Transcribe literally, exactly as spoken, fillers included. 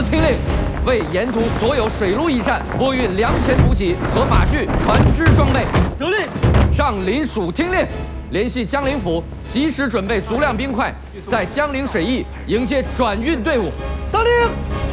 自听令，为沿途所有水陆驿站拨运粮钱补给和马具、船只装备。 得令。 上林署听令，联系江陵府，及时准备足量冰块，在江陵水驿迎接转运队伍。 得令。